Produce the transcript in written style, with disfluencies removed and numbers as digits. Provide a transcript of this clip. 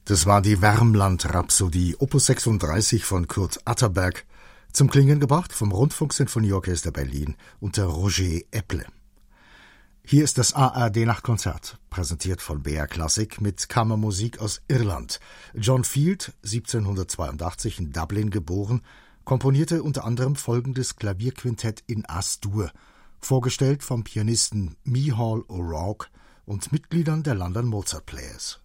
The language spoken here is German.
Das war die Värmland-Rhapsodie, Opus 36 von Kurt Atterberg, zum Klingen gebracht vom Rundfunksinfonieorchester Berlin unter Roger Epple. Hier ist das ARD Nachtkonzert, präsentiert von BR Classic mit Kammermusik aus Irland. John Field, 1782 in Dublin geboren, komponierte unter anderem folgendes Klavierquintett in As-Dur, vorgestellt vom Pianisten Micheál O'Rourke und Mitgliedern der London Mozart Players.